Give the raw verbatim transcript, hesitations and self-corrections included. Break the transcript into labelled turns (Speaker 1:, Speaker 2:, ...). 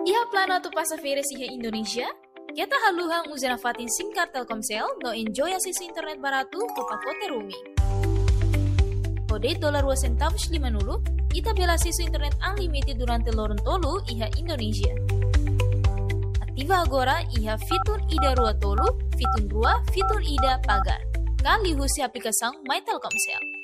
Speaker 1: Iha plano tu passageira iha Indonesia, kita haluhang uzana fatin singkar Telkomsel no enjoy akses internet barato ke pacote roaming. Kode dolar dua centavos lima nulu, ita bela akses internet unlimited durante lorong tolu iha Indonesia. Aktiva agora iha fitur ida rua tolu, fitur rua, fitur ida pagar. Kali husi aplikação My Telkomsel.